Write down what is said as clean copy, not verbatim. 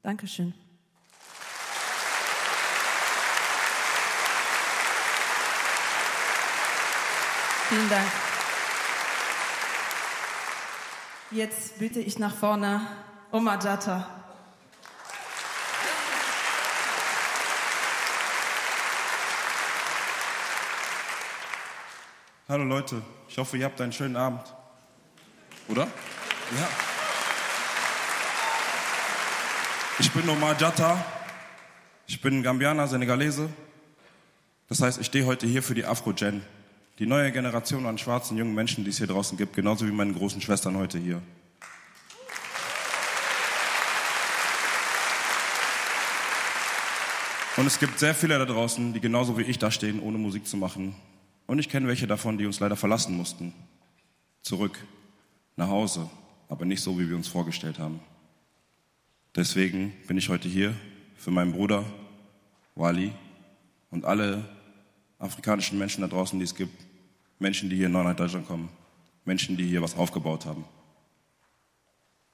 Dankeschön. Vielen Dank. Jetzt bitte ich nach vorne Omar Jatta. Hallo Leute, ich hoffe, ihr habt einen schönen Abend. Oder? Ja. Ich bin Omar Jatta. Ich bin Gambianer, Senegalese. Das heißt, ich stehe heute hier für die Afro-Gen. Die neue Generation an schwarzen jungen Menschen, die es hier draußen gibt, genauso wie meine großen Schwestern heute hier. Und es gibt sehr viele da draußen, die genauso wie ich da stehen, ohne Musik zu machen. Und ich kenne welche davon, die uns leider verlassen mussten. Zurück, nach Hause, aber nicht so, wie wir uns vorgestellt haben. Deswegen bin ich heute hier für meinen Bruder Wali und alle afrikanischen Menschen da draußen, die es gibt. Menschen, die hier neu nach Deutschland kommen. Menschen, die hier was aufgebaut haben.